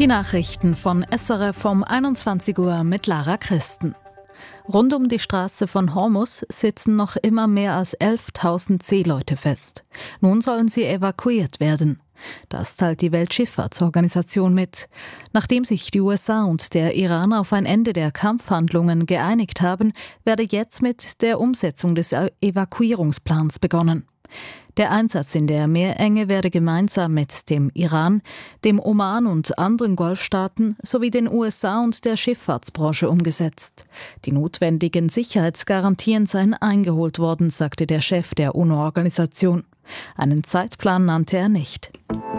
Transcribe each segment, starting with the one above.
Die Nachrichten von SRF um 21 Uhr mit Lara Christen. Rund um die Straße von Hormuz sitzen noch immer mehr als 11.000 Seeleute fest. Nun sollen sie evakuiert werden. Das teilt die Weltschifffahrtsorganisation mit. Nachdem sich die USA und der Iran auf ein Ende der Kampfhandlungen geeinigt haben, werde jetzt mit der Umsetzung des Evakuierungsplans begonnen. Der Einsatz in der Meerenge werde gemeinsam mit dem Iran, dem Oman und anderen Golfstaaten sowie den USA und der Schifffahrtsbranche umgesetzt. Die notwendigen Sicherheitsgarantien seien eingeholt worden, sagte der Chef der UNO-Organisation. Einen Zeitplan nannte er nicht.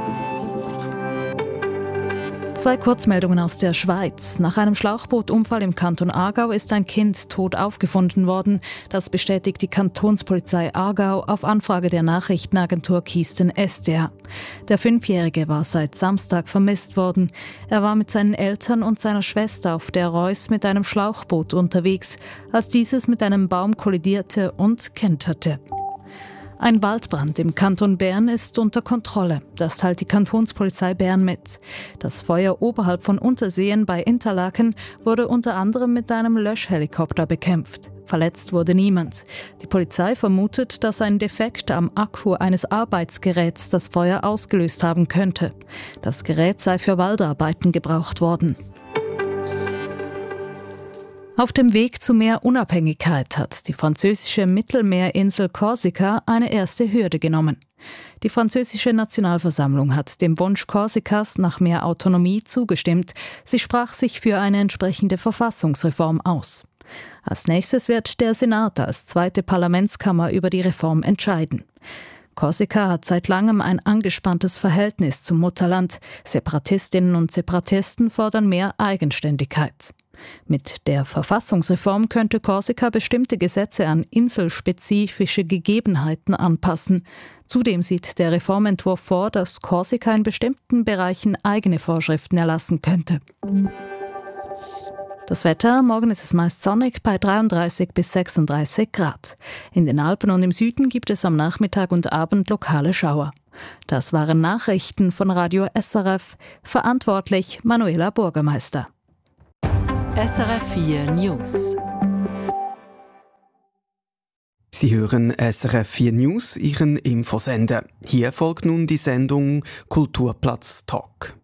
2 Kurzmeldungen aus der Schweiz. Nach einem Schlauchbootunfall im Kanton Aargau ist ein Kind tot aufgefunden worden. Das bestätigt die Kantonspolizei Aargau auf Anfrage der Nachrichtenagentur Kisten SDR. Der 5-Jährige war seit Samstag vermisst worden. Er war mit seinen Eltern und seiner Schwester auf der Reuss mit einem Schlauchboot unterwegs, als dieses mit einem Baum kollidierte und kenterte. Ein Waldbrand im Kanton Bern ist unter Kontrolle. Das teilt die Kantonspolizei Bern mit. Das Feuer oberhalb von Unterseen bei Interlaken wurde unter anderem mit einem Löschhelikopter bekämpft. Verletzt wurde niemand. Die Polizei vermutet, dass ein Defekt am Akku eines Arbeitsgeräts das Feuer ausgelöst haben könnte. Das Gerät sei für Waldarbeiten gebraucht worden. Auf dem Weg zu mehr Unabhängigkeit hat die französische Mittelmeerinsel Korsika eine erste Hürde genommen. Die französische Nationalversammlung hat dem Wunsch Korsikas nach mehr Autonomie zugestimmt. Sie sprach sich für eine entsprechende Verfassungsreform aus. Als nächstes wird der Senat als zweite Parlamentskammer über die Reform entscheiden. Korsika hat seit langem ein angespanntes Verhältnis zum Mutterland. Separatistinnen und Separatisten fordern mehr Eigenständigkeit. Mit der Verfassungsreform könnte Korsika bestimmte Gesetze an inselspezifische Gegebenheiten anpassen. Zudem sieht der Reformentwurf vor, dass Korsika in bestimmten Bereichen eigene Vorschriften erlassen könnte. Das Wetter: Morgen ist es meist sonnig bei 33 bis 36 Grad. In den Alpen und im Süden gibt es am Nachmittag und Abend lokale Schauer. Das waren Nachrichten von Radio SRF. Verantwortlich Manuela Bürgermeister. SRF 4 News. Sie hören SRF 4 News, Ihren Infosender. Hier folgt nun die Sendung Kulturplatz Talk.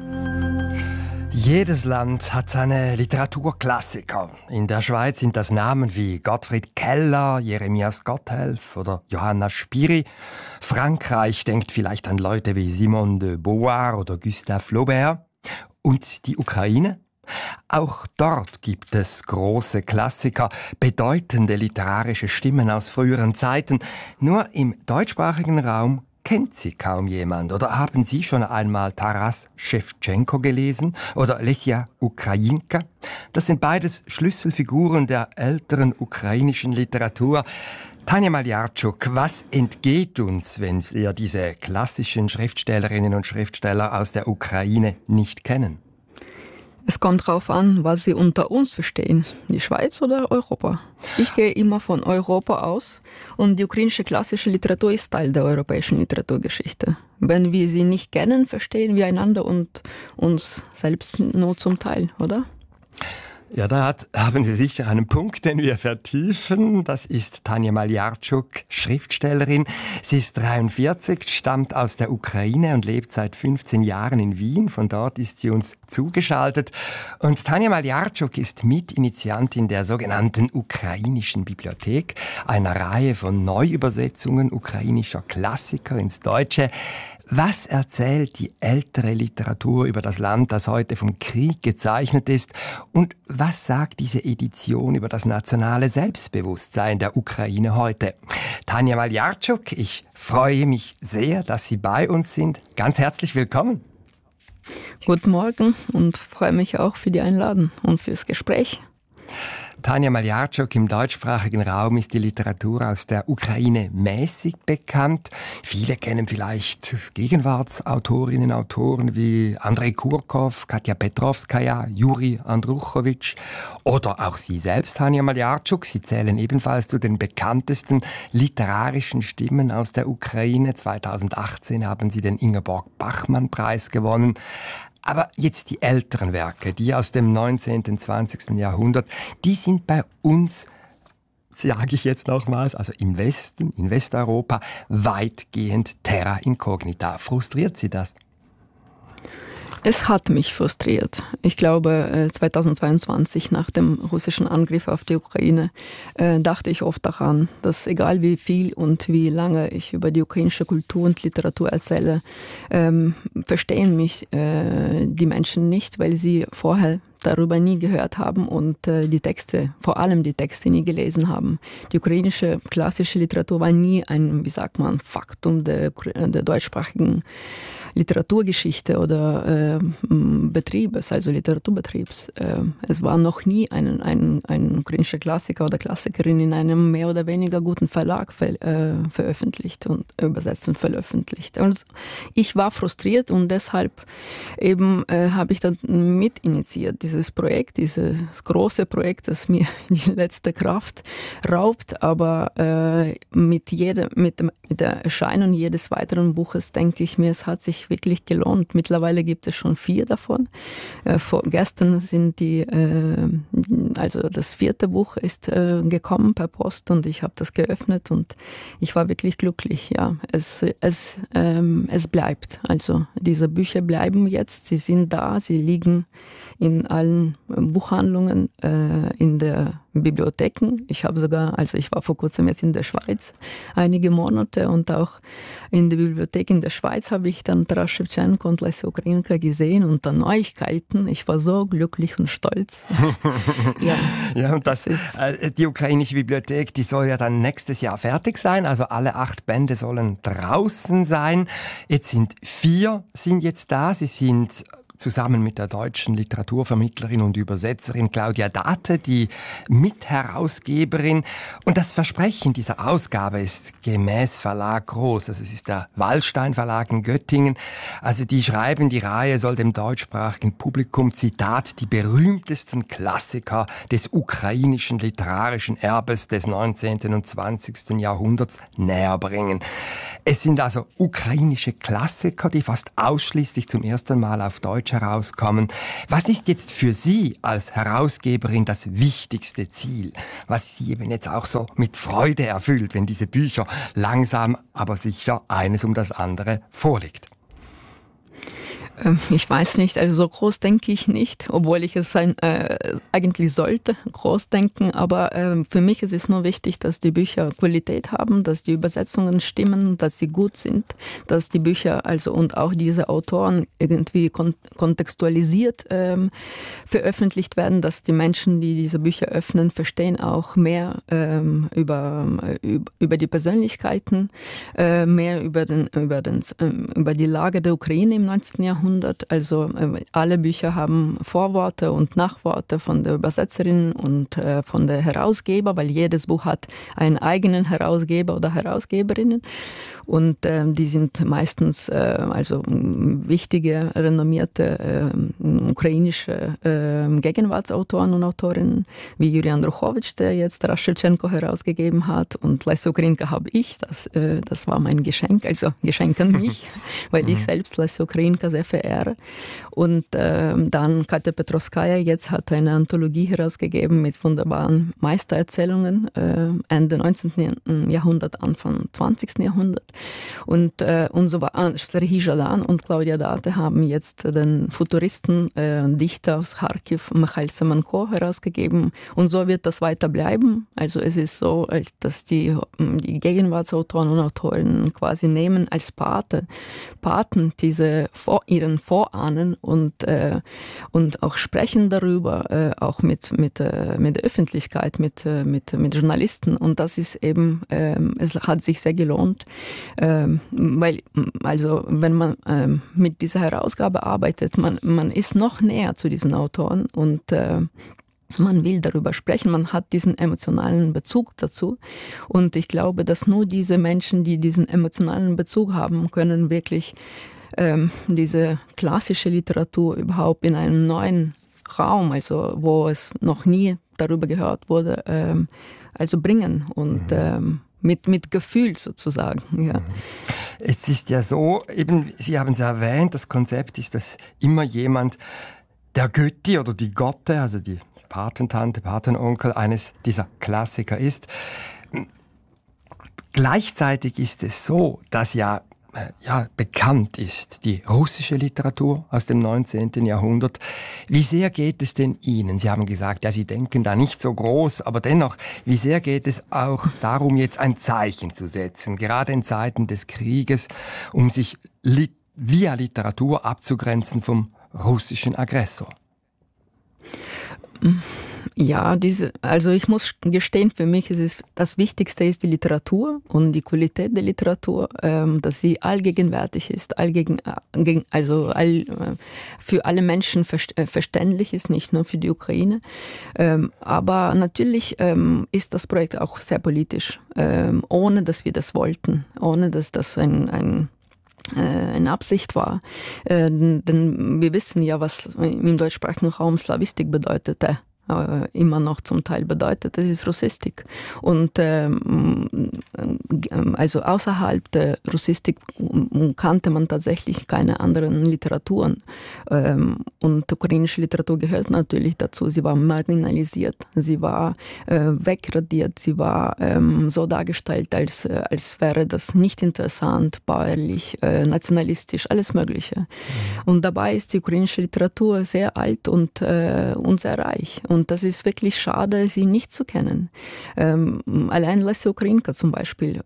Jedes Land hat seine Literaturklassiker. In der Schweiz sind das Namen wie Gottfried Keller, Jeremias Gotthelf oder Johanna Spyri. Frankreich denkt vielleicht an Leute wie Simone de Beauvoir oder Gustave Flaubert. Und die Ukraine? Auch dort gibt es große Klassiker, bedeutende literarische Stimmen aus früheren Zeiten. Nur im deutschsprachigen Raum kennt sie kaum jemand. Oder haben Sie schon einmal Taras Schewtschenko gelesen oder Lesja Ukrajinka? Das sind beides Schlüsselfiguren der älteren ukrainischen Literatur. Tanja Maljarczuk, was entgeht uns, wenn wir diese klassischen Schriftstellerinnen und Schriftsteller aus der Ukraine nicht kennen? Es kommt darauf an, was Sie unter uns verstehen. Die Schweiz oder Europa? Ich gehe immer von Europa aus und die ukrainische klassische Literatur ist Teil der europäischen Literaturgeschichte. Wenn wir sie nicht kennen, verstehen wir einander und uns selbst nur zum Teil, oder? Ja, da haben Sie sicher einen Punkt, den wir vertiefen. Das ist Tanja Maljarczuk, Schriftstellerin. Sie ist 43, stammt aus der Ukraine und lebt seit 15 Jahren in Wien. Von dort ist sie uns zugeschaltet. Und Tanja Maljarczuk ist Mitinitiantin der sogenannten Ukrainischen Bibliothek, einer Reihe von Neuübersetzungen ukrainischer Klassiker ins Deutsche. Was erzählt die ältere Literatur über das Land, das heute vom Krieg gezeichnet ist? Und was sagt diese Edition über das nationale Selbstbewusstsein der Ukraine heute? Tanja Maljarczuk, ich freue mich sehr, dass Sie bei uns sind. Ganz herzlich willkommen. Guten Morgen und freue mich auch für die Einladung und fürs Gespräch. Tanja Maljarczuk, im deutschsprachigen Raum ist die Literatur aus der Ukraine mäßig bekannt. Viele kennen vielleicht Gegenwartsautorinnen und Autoren wie Andrei Kurkow, Katja Petrovskaja, Juri Andruchowitsch oder auch Sie selbst, Tanja Maljarczuk. Sie zählen ebenfalls zu den bekanntesten literarischen Stimmen aus der Ukraine. 2018 haben Sie den Ingeborg Bachmann-Preis gewonnen. Aber jetzt die älteren Werke, die aus dem 19. und 20. Jahrhundert, die sind bei uns, sage ich jetzt nochmals, also im Westen, in Westeuropa, weitgehend terra incognita. Frustriert Sie das? Es hat mich frustriert. Ich glaube, 2022 nach dem russischen Angriff auf die Ukraine dachte ich oft daran, dass egal wie viel und wie lange ich über die ukrainische Kultur und Literatur erzähle, verstehen mich die Menschen nicht, weil sie vorher darüber nie gehört haben und die Texte, vor allem die Texte, nie gelesen haben. Die ukrainische klassische Literatur war nie ein, wie sagt man, Faktum der deutschsprachigen Literaturgeschichte oder Betriebes, also Literaturbetriebs. Es war noch nie ein ukrainischer Klassiker oder Klassikerin in einem mehr oder weniger guten Verlag veröffentlicht und übersetzt und veröffentlicht. Und ich war frustriert und deshalb eben habe ich dann mitinitiiert, dieses Projekt, dieses große Projekt, das mir die letzte Kraft raubt, aber mit der Erscheinung jedes weiteren Buches denke ich mir, es hat sich wirklich gelohnt. Mittlerweile gibt es schon 4 davon. Gestern sind also das 4. Buch ist gekommen per Post und ich habe das geöffnet und ich war wirklich glücklich. Ja, es bleibt. Also diese Bücher bleiben jetzt, sie sind da, sie liegen in allen Buchhandlungen, in der Bibliotheken. Ich war vor kurzem jetzt in der Schweiz einige Monate und auch in der Bibliothek in der Schweiz habe ich dann Taras Schewtschenko und Lesja Ukrajinka gesehen und dann Neuigkeiten. Ich war so glücklich und stolz. Ja, und die ukrainische Bibliothek, die soll ja dann nächstes Jahr fertig sein, also alle 8 Bände sollen draußen sein. Jetzt sind 4 jetzt da, sie sind zusammen mit der deutschen Literaturvermittlerin und Übersetzerin Claudia Date, die Mitherausgeberin. Und das Versprechen dieser Ausgabe ist gemäß Verlag groß. Also es ist der Wallstein Verlag in Göttingen. Also die schreiben, die Reihe soll dem deutschsprachigen Publikum, Zitat, die berühmtesten Klassiker des ukrainischen literarischen Erbes des 19. und 20. Jahrhunderts näher bringen. Es sind also ukrainische Klassiker, die fast ausschließlich zum ersten Mal auf Deutsch herauskommen. Was ist jetzt für Sie als Herausgeberin das wichtigste Ziel, was Sie eben jetzt auch so mit Freude erfüllt, wenn diese Bücher langsam, aber sicher eines um das andere vorliegt? Ich weiß nicht, also so groß denke ich nicht, obwohl ich es eigentlich sollte, groß denken, aber für mich ist es nur wichtig, dass die Bücher Qualität haben, dass die Übersetzungen stimmen, dass sie gut sind, dass die Bücher und auch diese Autoren irgendwie kontextualisiert veröffentlicht werden, dass die Menschen, die diese Bücher öffnen, verstehen auch mehr über die Persönlichkeiten, mehr über die Lage der Ukraine im 19. Jahrhundert. Also alle Bücher haben Vorworte und Nachworte von der Übersetzerin und von der Herausgeber, weil jedes Buch hat einen eigenen Herausgeber oder Herausgeberinnen. Und die sind meistens wichtige, renommierte ukrainische Gegenwartsautoren und Autorinnen, wie Juri Andruchowitsch, der jetzt Taras Schewtschenko herausgegeben hat, und Lesja Ukrajinka habe ich. Das war mein Geschenk, also Geschenk an mich, weil ich selbst Lesja Ukrajinka sehr verehre. Und dann Katja Petrovskaja jetzt hat eine Anthologie herausgegeben mit wunderbaren Meistererzählungen Ende 19. Jahrhundert, Anfang 20. Jahrhundert. Und so war Serhii Zhadan und Claudia Date haben jetzt den Futuristen, Dichter aus Kharkiv, Michail Semenko herausgegeben. Und so wird das weiter bleiben. Also es ist so, dass die Gegenwartsautoren und Autorinnen quasi nehmen als Paten ihren Vorahnen und auch sprechen darüber, auch mit der Öffentlichkeit, mit Journalisten. Und das ist eben, es hat sich sehr gelohnt, weil, also wenn man mit dieser Herausgabe arbeitet, man ist noch näher zu diesen Autoren und man will darüber sprechen, man hat diesen emotionalen Bezug dazu. Und ich glaube, dass nur diese Menschen, die diesen emotionalen Bezug haben, können wirklich diese klassische Literatur überhaupt in einem neuen Raum, also wo es noch nie darüber gehört wurde, also bringen. Und mit Gefühl sozusagen. Ja. Es ist ja so, eben, Sie haben es erwähnt, das Konzept ist, dass immer jemand, der Götti oder die Gotte, also die Patentante, Patenonkel eines dieser Klassiker ist. Gleichzeitig ist es so, dass ja bekannt ist, die russische Literatur aus dem 19. Jahrhundert. Wie sehr geht es denn Ihnen? Sie haben gesagt, ja, Sie denken da nicht so groß, aber dennoch, wie sehr geht es auch darum, jetzt ein Zeichen zu setzen, gerade in Zeiten des Krieges, um sich via Literatur abzugrenzen vom russischen Aggressor? Ja, also ich muss gestehen, für mich ist das Wichtigste ist die Literatur und die Qualität der Literatur, dass sie allgegenwärtig ist, für alle Menschen verständlich ist, nicht nur für die Ukraine. Aber natürlich ist das Projekt auch sehr politisch, ohne dass wir das wollten, ohne dass das eine Absicht war. Denn wir wissen ja, was im deutschsprachigen Raum Slawistik bedeutete. Immer noch zum Teil bedeutet, das ist Russistik. Und also außerhalb der Russistik kannte man tatsächlich keine anderen Literaturen. Und ukrainische Literatur gehört natürlich dazu. Sie war marginalisiert, sie war wegradiert, sie war so dargestellt, als wäre das nicht interessant, bäuerlich, nationalistisch, alles Mögliche. Und dabei ist die ukrainische Literatur sehr alt und sehr reich. Und das ist wirklich schade, sie nicht zu kennen. Allein Lesja Ukrajinka zum Beispiel.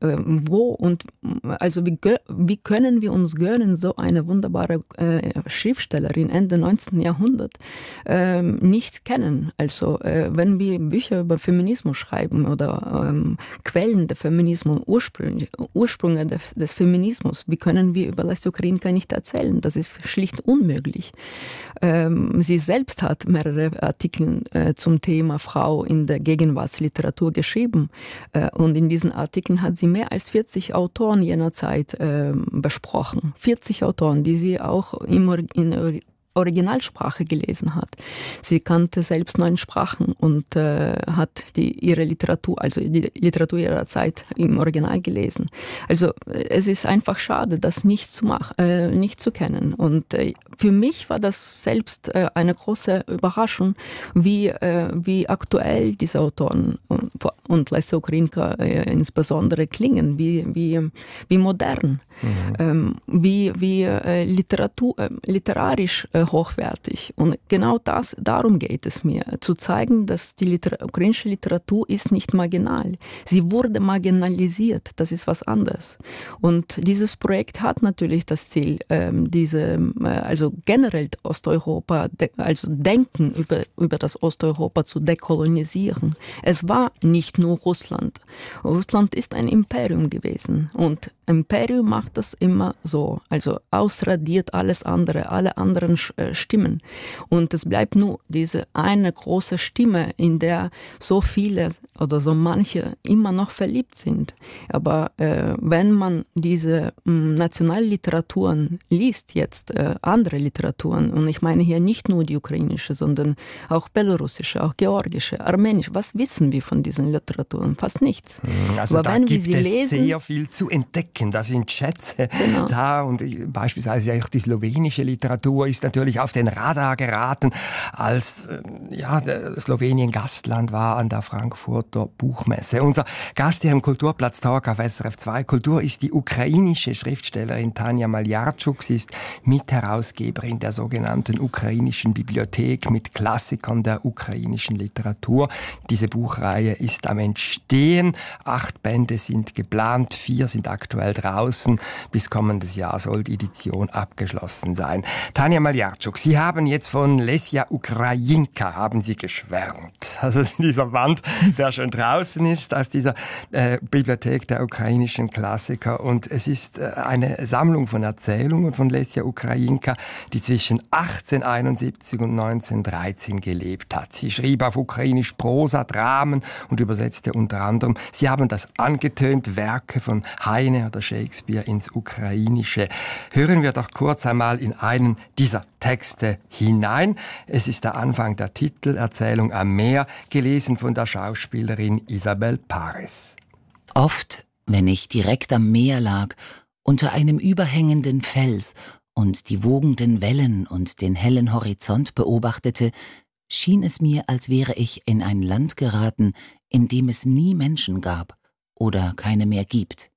Wie können wir uns gönnen, so eine wunderbare Schriftstellerin Ende 19. Jahrhundert nicht kennen? Also wenn wir Bücher über Feminismus schreiben oder Quellen der Feminismus, Ursprünge des Feminismus, wie können wir über Lesja Ukrajinka nicht erzählen? Das ist schlicht unmöglich. Sie selbst hat mehrere Artikel zum Thema Frau in der Gegenwartsliteratur geschrieben. Und in diesen Artikeln hat sie mehr als 40 Autoren jener Zeit besprochen. 40 Autoren, die sie auch in Originalsprache gelesen hat. Sie kannte selbst 9 Sprachen und hat ihre Literatur, also die Literatur ihrer Zeit im Original gelesen. Also es ist einfach schade, das nicht zu kennen. Und für mich war das selbst eine große Überraschung, wie aktuell diese Autoren und Lesja Ukrajinka insbesondere klingen, wie modern, wie literarisch hochwertig. Und genau darum geht es mir, zu zeigen, dass die ukrainische Literatur ist nicht marginal. Sie wurde marginalisiert, das ist was anderes. Und dieses Projekt hat natürlich das Ziel, also generell Osteuropa, also Denken über das Osteuropa zu dekolonisieren. Es war nicht nur Russland. Russland ist ein Imperium gewesen und Imperium macht das immer so, also ausradiert alles andere, alle anderen Stimmen. Und es bleibt nur diese eine große Stimme, in der so viele oder so manche immer noch verliebt sind. Aber wenn man diese Nationalliteraturen liest, jetzt andere Literaturen, und ich meine hier nicht nur die ukrainische, sondern auch belarussische, auch georgische, armenische, was wissen wir von diesen Literaturen? Fast nichts. Also aber da wenn gibt wir sie es lesen, sehr viel zu entdecken. Da sind Schätze da und beispielsweise auch die slowenische Literatur ist natürlich auf den Radar geraten, als Slowenien Gastland war an der Frankfurter Buchmesse. Unser Gast hier im Kulturplatz Talk auf SRF 2 Kultur ist die ukrainische Schriftstellerin Tanja Maljarczuk. Sie ist Mitherausgeberin der sogenannten ukrainischen Bibliothek mit Klassikern der ukrainischen Literatur. Diese Buchreihe ist am Entstehen. 8 Bände sind geplant, 4 sind aktuell draußen. Bis kommendes Jahr soll die Edition abgeschlossen sein. Tanja Maljarczuk, Sie haben jetzt von Lesja Ukrajinka haben Sie geschwärmt. Also dieser Band, der schon draußen ist aus dieser Bibliothek der ukrainischen Klassiker. Und es ist eine Sammlung von Erzählungen von Lesja Ukrajinka, die zwischen 1871 und 1913 gelebt hat. Sie schrieb auf Ukrainisch Prosa, Dramen und übersetzte unter anderem, Sie haben das angetönt, Werke von Heine oder Shakespeare ins Ukrainische. Hören wir doch kurz einmal in einen dieser Texte hinein. Es ist der Anfang der Titelerzählung am Meer, gelesen von der Schauspielerin Isabel Paris. Oft Wenn ich direkt am Meer lag, unter einem überhängenden Fels und die wogenden Wellen und den hellen Horizont beobachtete, schien es mir, als wäre ich in ein Land geraten, in dem es nie Menschen gab oder keine mehr gibt.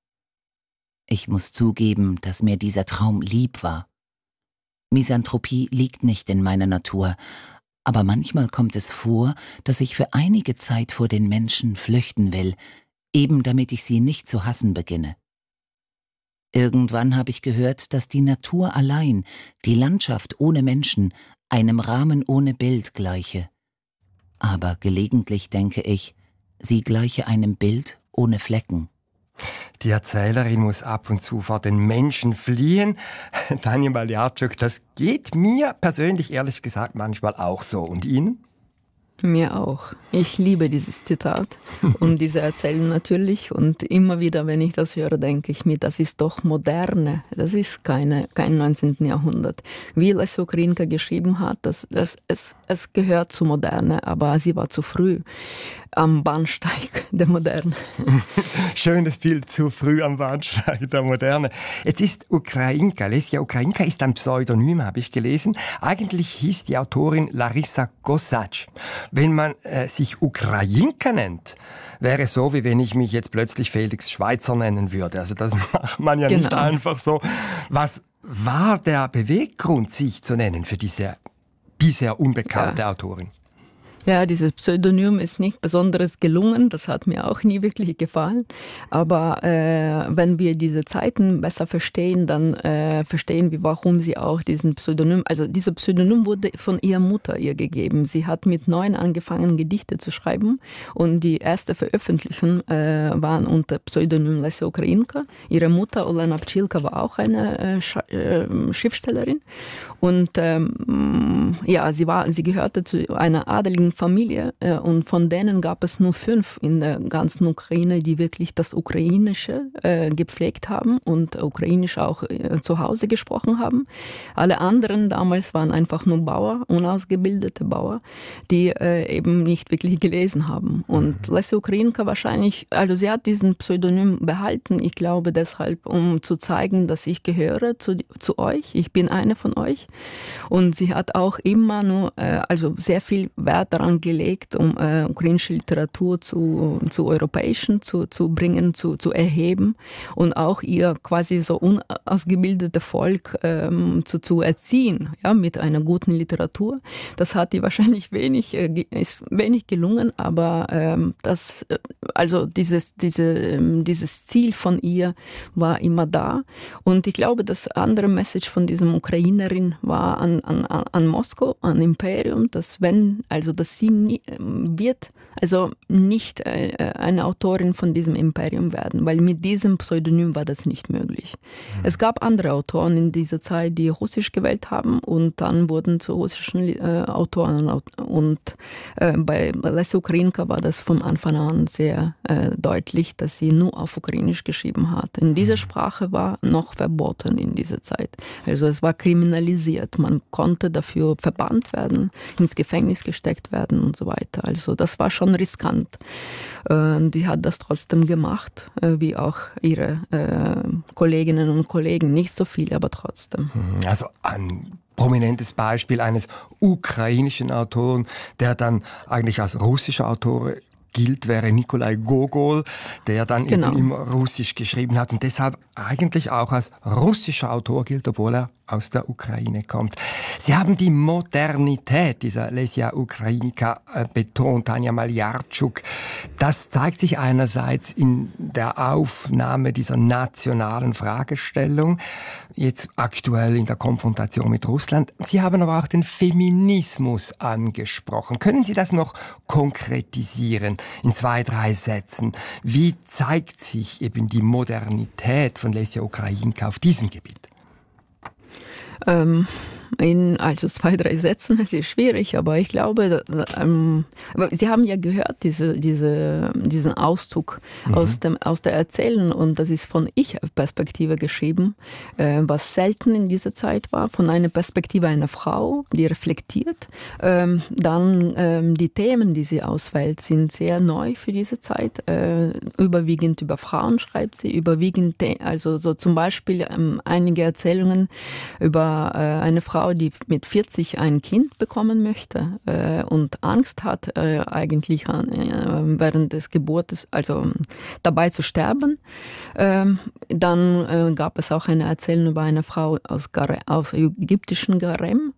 Ich muss zugeben, dass mir dieser Traum lieb war. Misanthropie liegt nicht in meiner Natur, aber manchmal kommt es vor, dass ich für einige Zeit vor den Menschen flüchten will, eben damit ich sie nicht zu hassen beginne. Irgendwann habe ich gehört, dass die Natur allein, die Landschaft ohne Menschen, einem Rahmen ohne Bild gleiche. Aber gelegentlich denke ich, sie gleiche einem Bild ohne Flecken. Die Erzählerin muss ab und zu vor den Menschen fliehen. Tanja Maliarczuk, das geht mir persönlich ehrlich gesagt manchmal auch so. Und Ihnen? Mir auch. Ich liebe dieses Zitat und diese Erzählung natürlich. Und immer wieder, wenn ich das höre, denke ich mir, das ist doch Moderne. Das ist kein 19. Jahrhundert. Wie Lesja Ukrajinka geschrieben hat, es gehört zu Moderne, aber sie war zu früh am Bahnsteig der Moderne. Schönes Bild, zu früh am Bahnsteig der Moderne. Es ist Ukrajinka. Lesja Ukrajinka ist ein Pseudonym, habe ich gelesen. Eigentlich hieß die Autorin Larissa Kosacz. Wenn man sich Ukrajinka nennt, wäre es so, wie wenn ich mich jetzt plötzlich Felix Schweitzer nennen würde. Also das macht man ja nicht einfach so. Was war der Beweggrund, sich zu nennen für diese bisher unbekannte Autorin? Ja, dieses Pseudonym ist nicht besonders gelungen, das hat mir auch nie wirklich gefallen. Aber wenn wir diese Zeiten besser verstehen, dann verstehen wir, warum sie auch diesen Pseudonym, also dieser Pseudonym wurde von ihrer Mutter ihr gegeben. Sie hat mit 9 angefangen, Gedichte zu schreiben und die erste Veröffentlichung waren unter Pseudonym Lesja Ukrajinka. Ihre Mutter, Olena Pchilka, war auch eine Schriftstellerin und sie gehörte zu einer adeligen Familie und von denen gab es nur 5 in der ganzen Ukraine, die wirklich das Ukrainische gepflegt haben und Ukrainisch auch zu Hause gesprochen haben. Alle anderen damals waren einfach nur Bauer, unausgebildete Bauer, die eben nicht wirklich gelesen haben. Und Lesja Ukrajinka wahrscheinlich, also sie hat diesen Pseudonym behalten, ich glaube deshalb, um zu zeigen, dass ich gehöre zu euch, ich bin eine von euch. Und sie hat auch immer nur, also sehr viel Wert daran gelegt, um ukrainische Literatur zu europäischen zu bringen, zu erheben und auch ihr quasi so unausgebildete Volk zu erziehen, ja, mit einer guten Literatur. Das hat ihr wahrscheinlich ist wenig gelungen, aber also dieses Ziel von ihr war immer da. Und ich glaube, das andere Message von diesem Ukrainerin war an Moskau, an Imperium, dass sie wird also nicht eine Autorin von diesem Imperium werden, weil mit diesem Pseudonym war das nicht möglich. Es gab andere Autoren in dieser Zeit, die Russisch gewählt haben und dann wurden zu russischen Autoren und bei Lesja Ukrajinka war das von Anfang an sehr deutlich, dass sie nur auf Ukrainisch geschrieben hat. In dieser Sprache war noch verboten in dieser Zeit. Also es war kriminalisiert. Man konnte dafür verbannt werden, ins Gefängnis gesteckt werden und so weiter. Also das war schon riskant. Die hat das trotzdem gemacht, wie auch ihre Kolleginnen und Kollegen. Nicht so viel, aber trotzdem. Also ein prominentes Beispiel eines ukrainischen Autoren, der dann eigentlich als russischer Autor gilt, wäre Nikolai Gogol, der dann eben im Russisch geschrieben hat und deshalb eigentlich auch als russischer Autor gilt, obwohl er aus der Ukraine kommt. Sie haben die Modernität dieser Lesja Ukrajinka betont, Tanja Maliarczuk. Das zeigt sich einerseits in der Aufnahme dieser nationalen Fragestellung, jetzt aktuell in der Konfrontation mit Russland. Sie haben aber auch den Feminismus angesprochen. Können Sie das noch konkretisieren in 2, 3 Sätzen? Wie zeigt sich eben die Modernität von Lesja Ukrajinka auf diesem Gebiet? in 2-3 Sätzen, es ist schwierig, aber ich glaube, Sie haben ja gehört, diesen Auszug aus der Erzählung, und das ist von Ich-Perspektive geschrieben, was selten in dieser Zeit war, von einer Perspektive einer Frau, die reflektiert. Dann die Themen, die sie auswählt, sind sehr neu für diese Zeit. Überwiegend über Frauen schreibt sie, überwiegend, also so zum Beispiel einige Erzählungen über eine Frau, die mit 40 ein Kind bekommen möchte und Angst hat, eigentlich während des Geburtes, also dabei zu sterben. Dann gab es auch eine Erzählung über eine Frau aus ägyptischen Harem,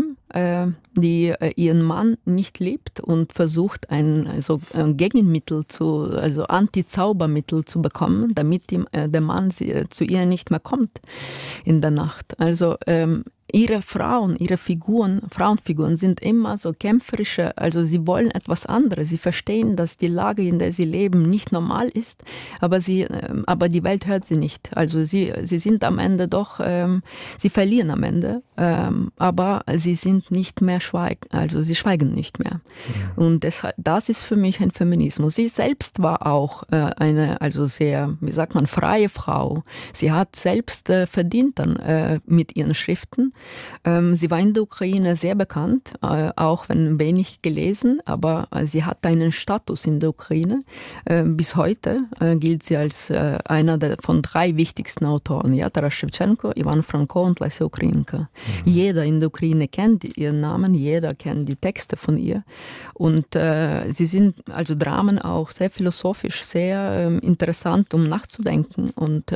die ihren Mann nicht liebt und versucht, ein Gegenmittel, also Anti-Zaubermittel zu bekommen, damit der Mann zu ihr nicht mehr kommt in der Nacht. Also ihre Frauenfiguren sind immer so kämpferische, also sie wollen etwas anderes. Sie verstehen, dass die Lage, in der sie leben, nicht normal ist, aber die Welt hört sie nicht. Also sie sind am Ende doch, sie verlieren am Ende, aber sie sind nicht mehr sie schweigen nicht mehr. Und das ist für mich ein Feminismus. Sie selbst war auch eine, also sehr, wie sagt man, freie Frau. Sie hat selbst verdient dann mit ihren Schriften. Sie war in der Ukraine sehr bekannt, auch wenn wenig gelesen, aber sie hat einen Status in der Ukraine. Bis heute gilt sie als einer von 3 wichtigsten Autoren, ja, Taras Schewtschenko, Ivan Franko und Lesja Ukrainka. Jeder in der Ukraine kennt ihren Namen, jeder kennt die Texte von ihr, und sie sind also Dramen auch sehr philosophisch, sehr interessant, um nachzudenken, und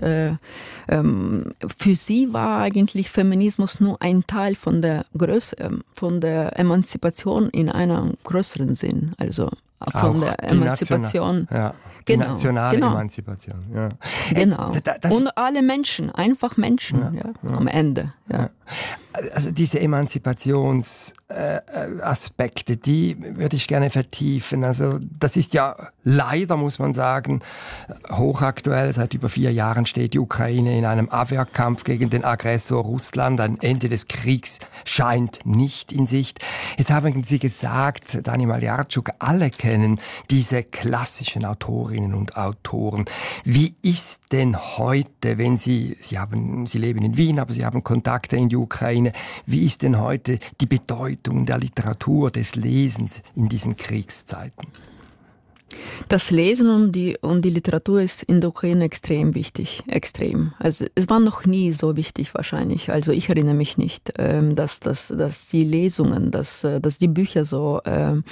für sie war eigentlich Feminismus nur ein Teil von der Emanzipation in einem größeren Sinn, also von auch der Emanzipation. Die nationale Emanzipation. Ja. Genau. Und alle Menschen, einfach Menschen, am Ende. Ja. Also diese Emanzipationsaspekte, die würde ich gerne vertiefen. Also das ist ja leider, muss man sagen, hochaktuell. Seit über 4 Jahren steht die Ukraine in einem Abwehrkampf gegen den Aggressor Russland. Ein Ende des Kriegs scheint nicht in Sicht. Jetzt haben Sie gesagt, Dani Maljarczuk, alle kennen diese klassischen Autorinnen und Autoren. Wie ist denn heute, wenn Sie leben in Wien, aber Sie haben Kontakte in die Ukraine, wie ist denn heute die Bedeutung der Literatur, des Lesens in diesen Kriegszeiten? Das Lesen und die Literatur ist in der Ukraine extrem wichtig, extrem. Also es war noch nie so wichtig wahrscheinlich. Also ich erinnere mich nicht, dass die Lesungen, dass die Bücher so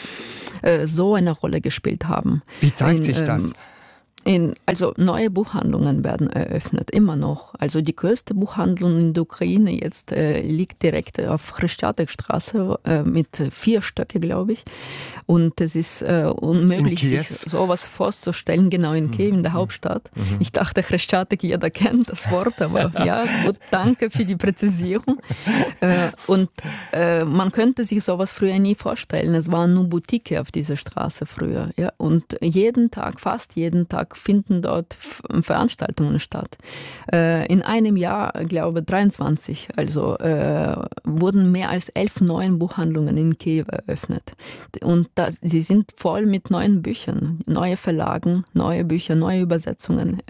eine Rolle gespielt haben. Wie zeigt sich das? Also neue Buchhandlungen werden eröffnet, immer noch. Also die größte Buchhandlung in der Ukraine jetzt liegt direkt auf Chrestiatek-Straße mit 4 Stöcke, glaube ich. Und es ist unmöglich, sich sowas vorzustellen, genau in Kiew, in der Hauptstadt. Ich dachte, Chrestiatek, jeder kennt das Wort, aber ja, gut, danke für die Präzisierung. Und man könnte sich sowas früher nie vorstellen. Es waren nur Boutique auf dieser Straße früher. Ja? Und fast jeden Tag finden dort Veranstaltungen statt. In einem Jahr, glaube ich, 23, also wurden mehr als 11 neuen Buchhandlungen in Kiew eröffnet. Und sie sind voll mit neuen Büchern, neue Verlagen, neue Bücher, neue Übersetzungen.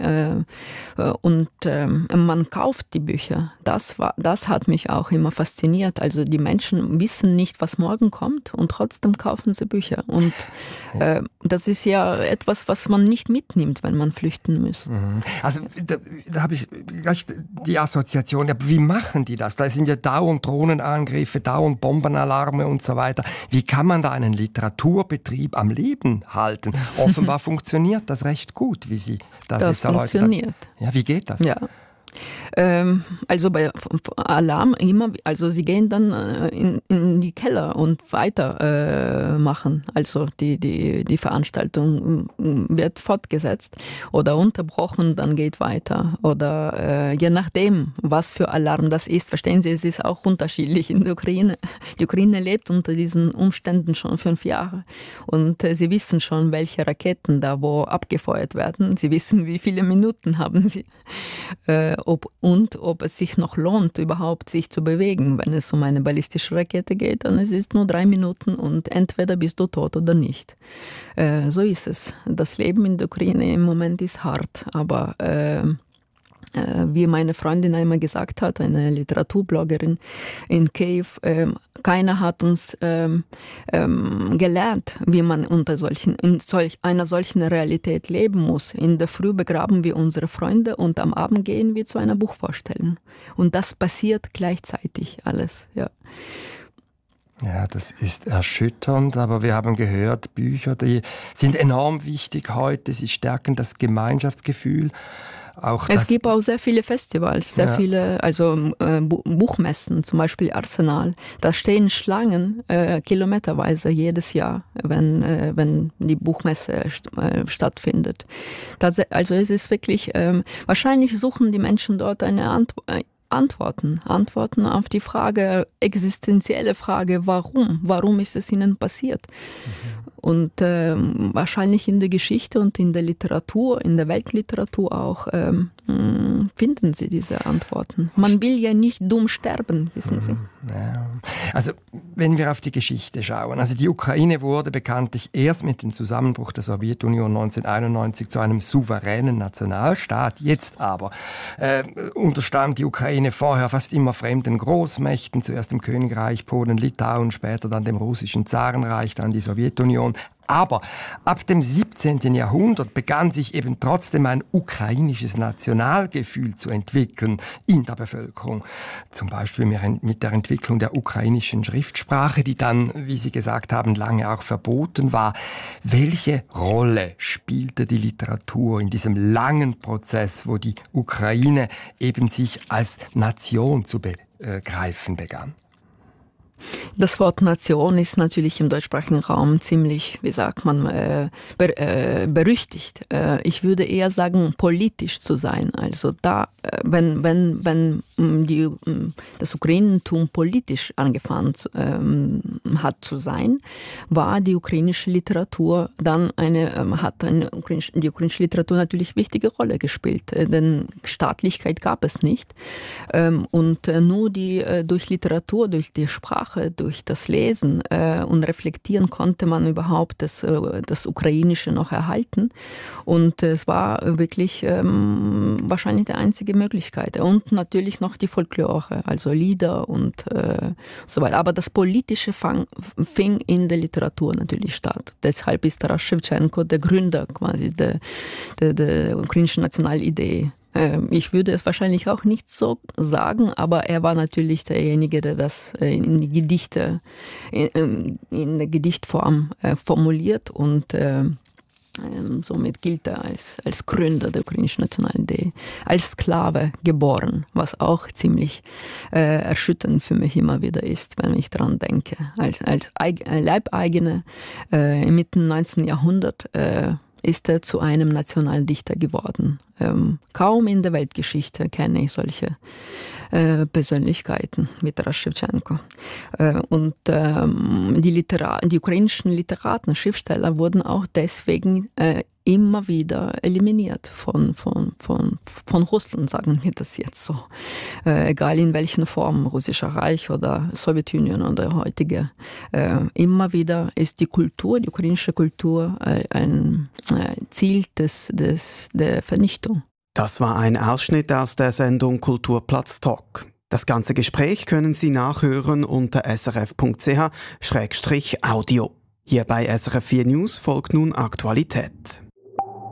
Und man kauft die Bücher. Das hat mich auch immer fasziniert. Also die Menschen wissen nicht, was morgen kommt, und trotzdem kaufen sie Bücher. Und das ist ja etwas, was man nicht mitnimmt, wenn man flüchten muss. Also da habe ich gleich die Assoziation, ja, wie machen die das? Da sind ja dauernd Drohnenangriffe, dauernd Bombenalarme und so weiter. Wie kann man da einen Literaturbetrieb am Leben halten? Offenbar funktioniert das recht gut, wie Sie das jetzt erläutert haben. Funktioniert. Ja, wie geht das? Ja. Also bei Alarm immer, also sie gehen dann in die Keller und weiter machen. Also die Veranstaltung wird fortgesetzt oder unterbrochen, dann geht weiter. Oder je nachdem, was für Alarm das ist. Verstehen Sie, es ist auch unterschiedlich in der Ukraine. Die Ukraine lebt unter diesen Umständen schon 5 Jahre. Und sie wissen schon, welche Raketen da wo abgefeuert werden. Sie wissen, wie viele Minuten haben sie. ob es sich noch lohnt, überhaupt sich zu bewegen. Wenn es um eine ballistische Rakete geht, dann ist es nur 3 Minuten und entweder bist du tot oder nicht. So ist es. Das Leben in der Ukraine im Moment ist hart, aber wie meine Freundin einmal gesagt hat, eine Literaturbloggerin in Kiew, keiner hat uns gelernt, wie man in einer solchen Realität leben muss. In der Früh begraben wir unsere Freunde und am Abend gehen wir zu einer Buchvorstellung. Und das passiert gleichzeitig alles, ja. Ja, das ist erschütternd, aber wir haben gehört, Bücher, die sind enorm wichtig heute, sie stärken das Gemeinschaftsgefühl. Es gibt auch sehr viele Festivals, sehr viele, also Buchmessen, zum Beispiel Arsenal. Da stehen Schlangen kilometerweise jedes Jahr, wenn die Buchmesse stattfindet. Also es ist wirklich, wahrscheinlich suchen die Menschen dort eine Antworten auf die Frage, existenzielle Frage, warum ist es ihnen passiert? Und wahrscheinlich in der Geschichte und in der Literatur, in der Weltliteratur auch, finden sie diese Antworten. Man will ja nicht dumm sterben, wissen Sie. Ja. Also wenn wir auf die Geschichte schauen, also die Ukraine wurde bekanntlich erst mit dem Zusammenbruch der Sowjetunion 1991 zu einem souveränen Nationalstaat. Jetzt aber unterstand die Ukraine vorher fast immer fremden Großmächten, zuerst dem Königreich Polen, Litauen, später dann dem russischen Zarenreich, dann die Sowjetunion. Aber ab dem 17. Jahrhundert begann sich eben trotzdem ein ukrainisches Nationalgefühl zu entwickeln in der Bevölkerung. Zum Beispiel mit der Entwicklung der ukrainischen Schriftsprache, die dann, wie Sie gesagt haben, lange auch verboten war. Welche Rolle spielte die Literatur in diesem langen Prozess, wo die Ukraine eben sich als Nation zu begreifen begann? Das Wort Nation ist natürlich im deutschsprachigen Raum ziemlich, wie sagt man, berüchtigt. Ich würde eher sagen, politisch zu sein. Also da, wenn das Ukrainentum politisch angefangen hat zu sein, war die ukrainische Literatur dann die ukrainische Literatur natürlich wichtige Rolle gespielt, denn Staatlichkeit gab es nicht. Und nur durch Literatur, durch die Sprache, durch das Lesen und Reflektieren konnte man überhaupt das Ukrainische noch erhalten. Und es war wirklich wahrscheinlich die einzige Möglichkeit. Und natürlich noch die Folklore, also Lieder und so weiter. Aber das Politische fing in der Literatur natürlich statt. Deshalb ist Taras Schewtschenko der Gründer quasi der ukrainischen Nationalidee. Ich würde es wahrscheinlich auch nicht so sagen, aber er war natürlich derjenige, der das in die Gedichte, in der Gedichtform formuliert und somit gilt er als Gründer der ukrainischen Nationalidee, als Sklave geboren, was auch ziemlich erschütternd für mich immer wieder ist, wenn ich daran denke. Als Leibeigene mitten im 19. Jahrhundert ist er zu einem Nationaldichter geworden. Kaum in der Weltgeschichte kenne ich solche Persönlichkeiten wie Taras Schewtschenko. Und die ukrainischen Literaten, Schriftsteller wurden auch deswegen immer wieder eliminiert von Russland, sagen wir das jetzt so. Egal in welchen Formen, Russischer Reich oder Sowjetunion oder heutige. Immer wieder ist die ukrainische Kultur ein Ziel der Vernichtung. Das war ein Ausschnitt aus der Sendung Kulturplatz Talk. Das ganze Gespräch können Sie nachhören unter srf.ch/audio. Hier bei SRF 4 News folgt nun Aktualität.